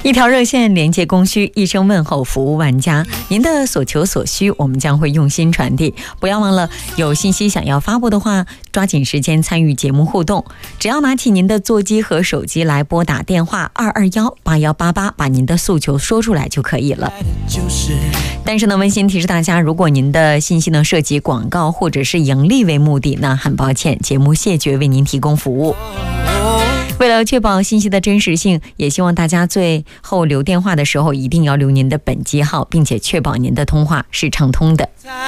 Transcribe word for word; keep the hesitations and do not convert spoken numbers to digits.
一条热线连接供需，一声问候服务万家。您的所求所需，我们将会用心传递。不要忘了，有信息想要发布的话，抓紧时间参与节目互动。只要拿起您的座机和手机来拨打电话二二幺八幺八八，把您的诉求说出来就可以了。但是呢，温馨提示大家，如果您的信息呢涉及广告或者是盈利为目的，那很抱歉，节目谢绝为您提供服务。为了确保信息的真实性，也希望大家最后留电话的时候一定要留您的本机号，并且确保您的通话是畅通的。